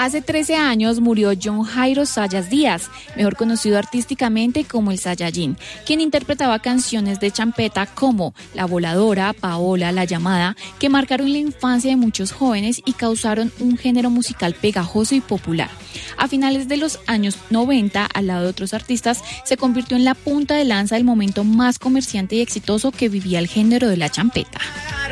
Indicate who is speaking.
Speaker 1: Hace 13 años murió John Jairo Zayas Díaz, mejor conocido artísticamente como el Saiyajin, quien interpretaba canciones de champeta como La Voladora, Paola, La Llamada, que marcaron la infancia de muchos jóvenes y causaron un género musical pegajoso y popular. A finales de los años 90, al lado de otros artistas, se convirtió en la punta de lanza del momento más comerciante y exitoso que vivía el género de la champeta.